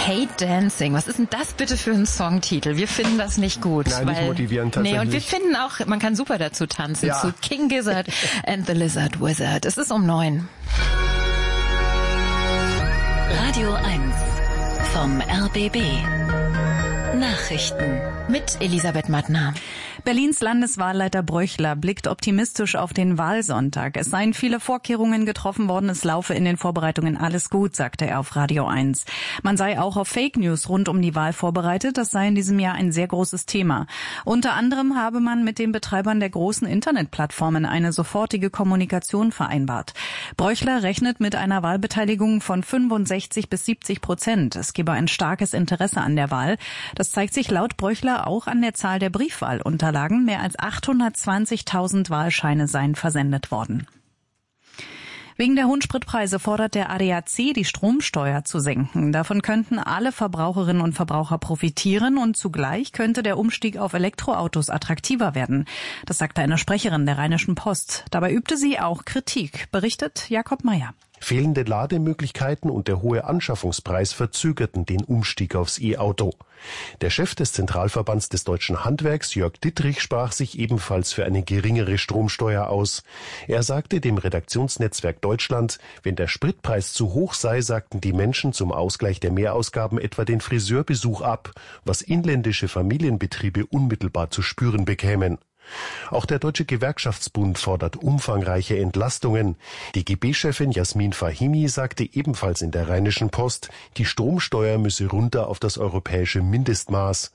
Hate Dancing. Was ist denn das bitte für ein Songtitel? Wir finden das nicht gut. Nein, nicht motivierend tatsächlich. Nee, und wir finden auch, man kann super dazu tanzen, ja. Zu King Gizzard and the Lizard Wizard. Es ist um 9. Radio 1 vom RBB. Nachrichten mit Elisabeth Mattner. Berlins Landeswahlleiter Bröchler blickt optimistisch auf den Wahlsonntag. Es seien viele Vorkehrungen getroffen worden, es laufe in den Vorbereitungen alles gut, sagte er auf Radio 1. Man sei auch auf Fake News rund um die Wahl vorbereitet, das sei in diesem Jahr ein sehr großes Thema. Unter anderem habe man mit den Betreibern der großen Internetplattformen eine sofortige Kommunikation vereinbart. Bröchler rechnet mit einer Wahlbeteiligung von 65-70%. Es gebe ein starkes Interesse an der Wahl. Das zeigt sich laut Bröchler auch an der Zahl der Briefwahlunterlagen. Mehr als 820.000 Wahlscheine seien versendet worden. Wegen der hohen Spritpreise fordert der ADAC, die Stromsteuer zu senken. Davon könnten alle Verbraucherinnen und Verbraucher profitieren und zugleich könnte der Umstieg auf Elektroautos attraktiver werden. Das sagte eine Sprecherin der Rheinischen Post. Dabei übte sie auch Kritik, berichtet Jakob Meyer. Fehlende Lademöglichkeiten und der hohe Anschaffungspreis verzögerten den Umstieg aufs E-Auto. Der Chef des Zentralverbands des deutschen Handwerks, Jörg Dittrich, sprach sich ebenfalls für eine geringere Stromsteuer aus. Er sagte dem Redaktionsnetzwerk Deutschland, wenn der Spritpreis zu hoch sei, sagten die Menschen zum Ausgleich der Mehrausgaben etwa den Friseurbesuch ab, was inländische Familienbetriebe unmittelbar zu spüren bekämen. Auch der Deutsche Gewerkschaftsbund fordert umfangreiche Entlastungen. Die DGB-Chefin Jasmin Fahimi sagte ebenfalls in der Rheinischen Post, die Stromsteuer müsse runter auf das europäische Mindestmaß.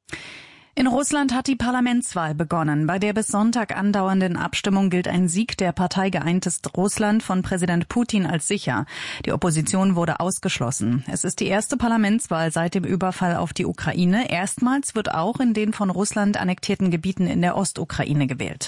In Russland hat die Parlamentswahl begonnen. Bei der bis Sonntag andauernden Abstimmung gilt ein Sieg der Partei Geeintes Russland von Präsident Putin als sicher. Die Opposition wurde ausgeschlossen. Es ist die erste Parlamentswahl seit dem Überfall auf die Ukraine. Erstmals wird auch in den von Russland annektierten Gebieten in der Ostukraine gewählt.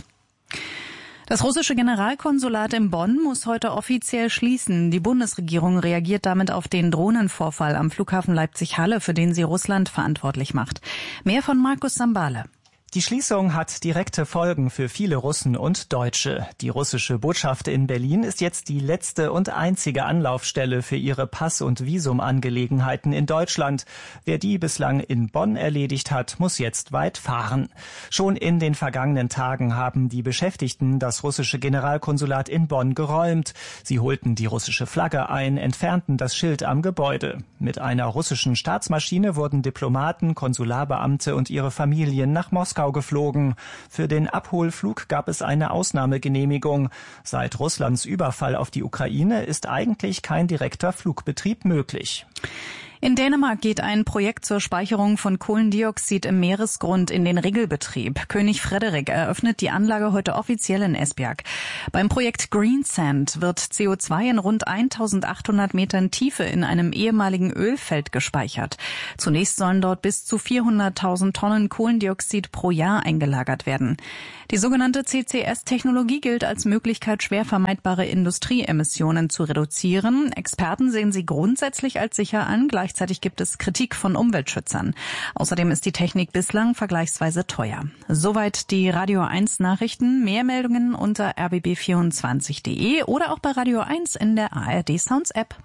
Das russische Generalkonsulat in Bonn muss heute offiziell schließen. Die Bundesregierung reagiert damit auf den Drohnenvorfall am Flughafen Leipzig-Halle, für den sie Russland verantwortlich macht. Mehr von Markus Sambale. Die Schließung hat direkte Folgen für viele Russen und Deutsche. Die russische Botschaft in Berlin ist jetzt die letzte und einzige Anlaufstelle für ihre Pass- und Visumangelegenheiten in Deutschland. Wer die bislang in Bonn erledigt hat, muss jetzt weit fahren. Schon in den vergangenen Tagen haben die Beschäftigten das russische Generalkonsulat in Bonn geräumt. Sie holten die russische Flagge ein, entfernten das Schild am Gebäude. Mit einer russischen Staatsmaschine wurden Diplomaten, Konsularbeamte und ihre Familien nach Moskau geflogen. Für den Abholflug gab es eine Ausnahmegenehmigung. Seit Russlands Überfall auf die Ukraine ist eigentlich kein direkter Flugbetrieb möglich. In Dänemark geht ein Projekt zur Speicherung von Kohlendioxid im Meeresgrund in den Regelbetrieb. König Frederik eröffnet die Anlage heute offiziell in Esbjerg. Beim Projekt Greensand wird CO2 in rund 1800 Metern Tiefe in einem ehemaligen Ölfeld gespeichert. Zunächst sollen dort bis zu 400.000 Tonnen Kohlendioxid pro Jahr eingelagert werden. Die sogenannte CCS-Technologie gilt als Möglichkeit, schwer vermeidbare Industrieemissionen zu reduzieren. Experten sehen sie grundsätzlich als sicher an. Gleichzeitig gibt es Kritik von Umweltschützern. Außerdem ist die Technik bislang vergleichsweise teuer. Soweit die Radio 1 Nachrichten. Mehr Meldungen unter rbb24.de oder auch bei Radio 1 in der ARD Sounds App.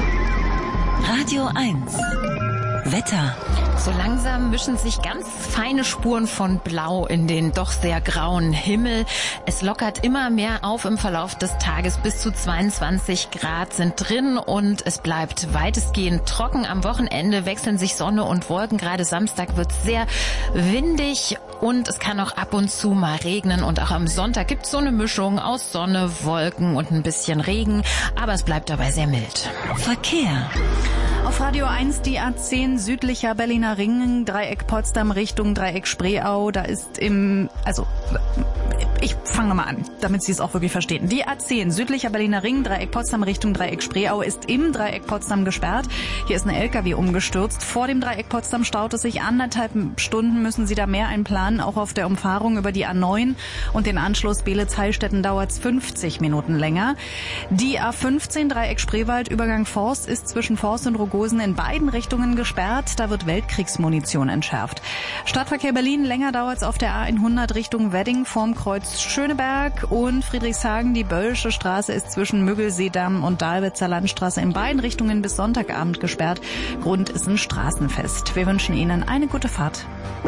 Radio 1 Wetter. So langsam mischen sich ganz feine Spuren von Blau in den doch sehr grauen Himmel. Es lockert immer mehr auf im Verlauf des Tages. Bis zu 22 Grad sind drin und es bleibt weitestgehend trocken. Am Wochenende wechseln sich Sonne und Wolken. Gerade Samstag wird es sehr windig und es kann auch ab und zu mal regnen. Und auch am Sonntag gibt es so eine Mischung aus Sonne, Wolken und ein bisschen Regen. Aber es bleibt dabei sehr mild. Verkehr. Auf Radio 1 die A10 südlicher Berliner Ring, Dreieck Potsdam Richtung Dreieck Spreeau. Da ist ich fange mal an, damit Sie es auch wirklich verstehen. Die A10 südlicher Berliner Ring, Dreieck Potsdam Richtung Dreieck Spreeau ist im Dreieck Potsdam gesperrt. Hier ist ein LKW umgestürzt. Vor dem Dreieck Potsdam staut es sich 1,5 Stunden, müssen Sie da mehr einplanen. Auch auf der Umfahrung über die A9 und den Anschluss Beelitz-Heilstätten dauert es 50 Minuten länger. Die A15 Dreieck Spreewald, Übergang Forst ist zwischen Forst und Rogosen in beiden Richtungen gesperrt. Da wird Weltkriegsmunition entschärft. Stadtverkehr Berlin, länger dauert es auf der A100 Richtung Wedding vorm Kreuz Schöneberg und Friedrichshagen. Die Böllsche Straße ist zwischen Müggelseedamm und Dahlwitzer Landstraße in beiden Richtungen bis Sonntagabend gesperrt. Grund ist ein Straßenfest. Wir wünschen Ihnen eine gute Fahrt.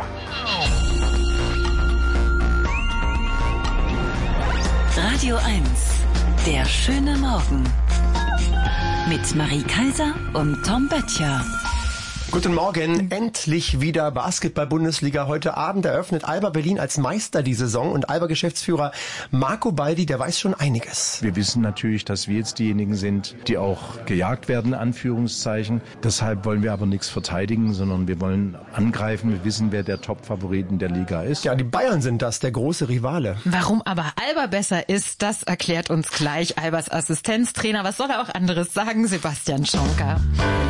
Radio 1, der schöne Morgen. Mit Marie Kaiser und Tom Böttcher. Guten Morgen, endlich wieder Basketball-Bundesliga. Heute Abend eröffnet Alba Berlin als Meister die Saison und Alba-Geschäftsführer Marco Baldi, der weiß schon einiges. Wir wissen natürlich, dass wir jetzt diejenigen sind, die auch gejagt werden, Anführungszeichen. Deshalb wollen wir aber nichts verteidigen, sondern wir wollen angreifen. Wir wissen, wer der Top-Favorit in der Liga ist. Ja, die Bayern sind das, der große Rivale. Warum aber Alba besser ist, das erklärt uns gleich Albas Assistenztrainer. Was soll er auch anderes sagen, Sebastian Schonker?